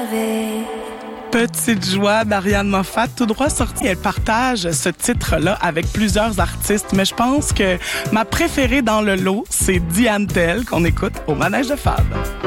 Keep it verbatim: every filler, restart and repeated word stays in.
savais. Petite joie d'Ariane Moffat, tout droit sortie. Elle partage ce titre-là avec plusieurs artistes, mais je pense que ma préférée dans le lot, c'est Diane Tell, qu'on écoute au Manège de Fab.